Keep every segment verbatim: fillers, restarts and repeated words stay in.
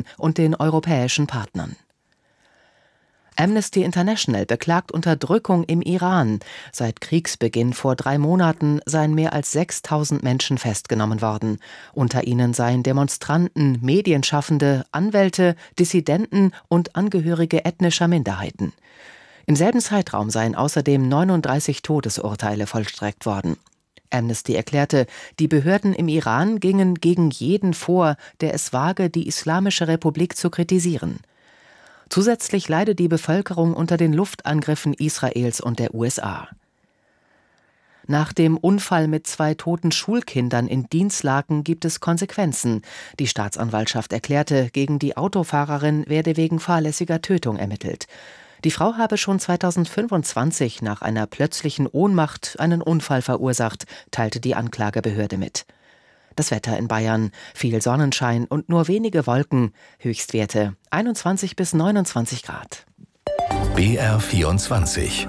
und den europäischen Partnern. Amnesty International beklagt Unterdrückung im Iran. Seit Kriegsbeginn vor drei Monaten seien mehr als sechstausend Menschen festgenommen worden. Unter ihnen seien Demonstranten, Medienschaffende, Anwälte, Dissidenten und Angehörige ethnischer Minderheiten. Im selben Zeitraum seien außerdem neununddreißig Todesurteile vollstreckt worden. Amnesty erklärte, die Behörden im Iran gingen gegen jeden vor, der es wage, die Islamische Republik zu kritisieren. Zusätzlich leide die Bevölkerung unter den Luftangriffen Israels und der U S A. Nach dem Unfall mit zwei toten Schulkindern in Dinslaken gibt es Konsequenzen. Die Staatsanwaltschaft erklärte, gegen die Autofahrerin werde wegen fahrlässiger Tötung ermittelt. Die Frau habe schon zweitausendfünfundzwanzig nach einer plötzlichen Ohnmacht einen Unfall verursacht, teilte die Anklagebehörde mit. Das Wetter in Bayern: viel Sonnenschein und nur wenige Wolken. Höchstwerte einundzwanzig bis neunundzwanzig Grad. B R vierundzwanzig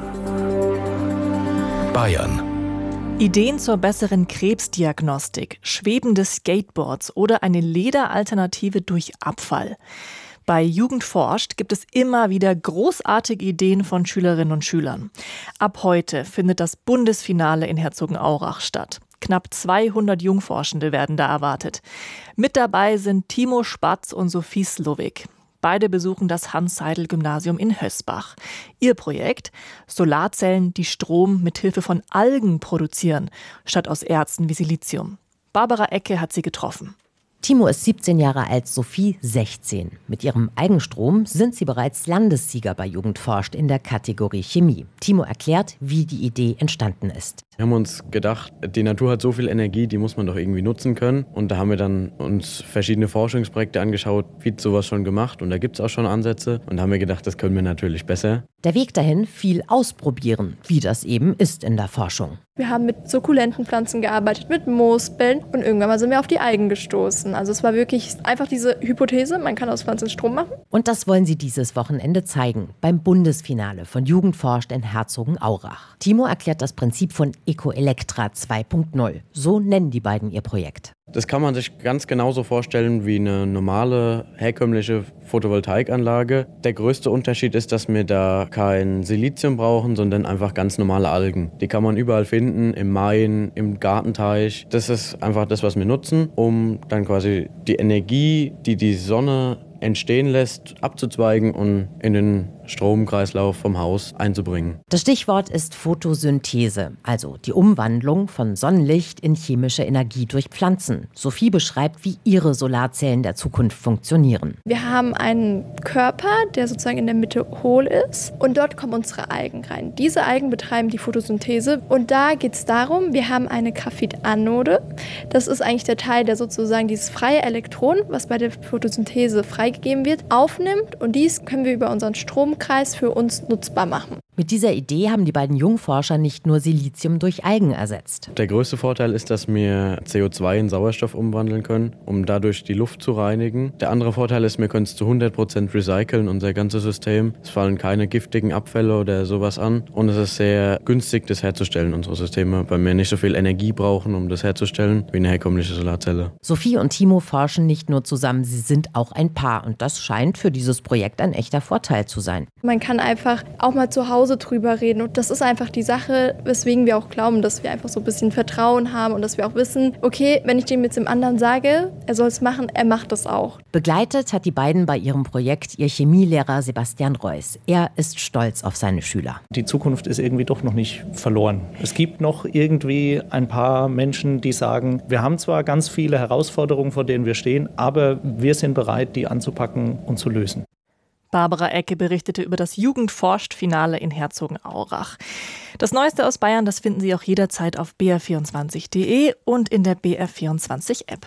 Bayern. Ideen zur besseren Krebsdiagnostik, schwebende Skateboards oder eine Lederalternative durch Abfall. Bei Jugend forscht gibt es immer wieder großartige Ideen von Schülerinnen und Schülern. Ab heute findet das Bundesfinale in Herzogenaurach statt. Knapp zweihundert Jungforschende werden da erwartet. Mit dabei sind Timo Spatz und Sophie Slowik. Beide besuchen das Hans-Seidel-Gymnasium in Hösbach. Ihr Projekt: Solarzellen, die Strom mit Hilfe von Algen produzieren, statt aus Erzen wie Silizium. Barbara Ecke hat sie getroffen. Timo ist siebzehn Jahre alt, Sophie sechzehn. Mit ihrem Eigenstrom sind sie bereits Landessieger bei Jugend forscht in der Kategorie Chemie. Timo erklärt, wie die Idee entstanden ist. Wir haben uns gedacht, die Natur hat so viel Energie, die muss man doch irgendwie nutzen können. Und da haben wir dann uns verschiedene Forschungsprojekte angeschaut, wird sowas schon gemacht. Und da gibt es auch schon Ansätze. Und da haben wir gedacht, das können wir natürlich besser. Der Weg dahin: viel ausprobieren, wie das eben ist in der Forschung. Wir haben mit sukkulenten Pflanzen gearbeitet, mit Moosbällen, und irgendwann mal sind wir auf die Algen gestoßen. Also es war wirklich einfach diese Hypothese, man kann aus Pflanzen Strom machen. Und das wollen sie dieses Wochenende zeigen, beim Bundesfinale von Jugend forscht in Herzogenaurach. Timo erklärt das Prinzip von EcoElectra zwei Punkt null. So nennen die beiden ihr Projekt. Das kann man sich ganz genauso vorstellen wie eine normale, herkömmliche Photovoltaikanlage. Der größte Unterschied ist, dass wir da kein Silizium brauchen, sondern einfach ganz normale Algen. Die kann man überall finden, im Main, im Gartenteich. Das ist einfach das, was wir nutzen, um dann quasi die Energie, die die Sonne entstehen lässt, abzuzweigen und in den Stromkreislauf vom Haus einzubringen. Das Stichwort ist Photosynthese, also die Umwandlung von Sonnenlicht in chemische Energie durch Pflanzen. Sophie beschreibt, wie ihre Solarzellen der Zukunft funktionieren. Wir haben einen Körper, der sozusagen in der Mitte hohl ist, und dort kommen unsere Algen rein. Diese Algen betreiben die Photosynthese, und da geht es darum, wir haben eine Graphitanode. Das ist eigentlich der Teil, der sozusagen dieses freie Elektron, was bei der Photosynthese freigegeben wird, aufnimmt, und dies können wir über unseren Stromkreis für uns nutzbar machen. Mit dieser Idee haben die beiden Jungforscher nicht nur Silizium durch Algen ersetzt. Der größte Vorteil ist, dass wir C O zwei in Sauerstoff umwandeln können, um dadurch die Luft zu reinigen. Der andere Vorteil ist, wir können es zu hundert Prozent recyceln, unser ganzes System. Es fallen keine giftigen Abfälle oder sowas an. Und es ist sehr günstig, das herzustellen, unsere Systeme, weil wir nicht so viel Energie brauchen, um das herzustellen, wie eine herkömmliche Solarzelle. Sophie und Timo forschen nicht nur zusammen, sie sind auch ein Paar. Und das scheint für dieses Projekt ein echter Vorteil zu sein. Man kann einfach auch mal zu Hause drüber reden, und das ist einfach die Sache, weswegen wir auch glauben, dass wir einfach so ein bisschen Vertrauen haben und dass wir auch wissen, okay, wenn ich dem jetzt dem anderen sage, er soll es machen, er macht es auch. Begleitet hat die beiden bei ihrem Projekt ihr Chemielehrer Sebastian Reuss. Er ist stolz auf seine Schüler. Die Zukunft ist irgendwie doch noch nicht verloren. Es gibt noch irgendwie ein paar Menschen, die sagen, wir haben zwar ganz viele Herausforderungen, vor denen wir stehen, aber wir sind bereit, die anzupacken und zu lösen. Barbara Ecke berichtete über das Jugend-Forscht-Finale in Herzogenaurach. Das Neueste aus Bayern, das finden Sie auch jederzeit auf b r vierundzwanzig punkt d e und in der B R vierundzwanzig App.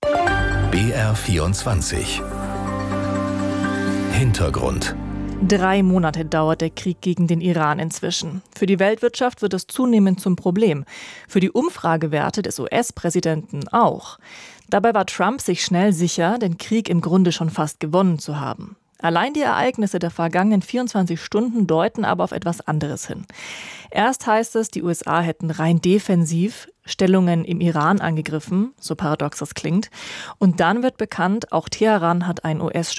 B R vierundzwanzig Hintergrund. Drei Monate dauert der Krieg gegen den Iran inzwischen. Für die Weltwirtschaft wird es zunehmend zum Problem. Für die Umfragewerte des U S-Präsidenten auch. Dabei war Trump sich schnell sicher, den Krieg im Grunde schon fast gewonnen zu haben. Allein die Ereignisse der vergangenen vierundzwanzig Stunden deuten aber auf etwas anderes hin. Erst heißt es, die U S A hätten rein defensiv Stellungen im Iran angegriffen, so paradox das klingt. Und dann wird bekannt, auch Teheran hat einen U S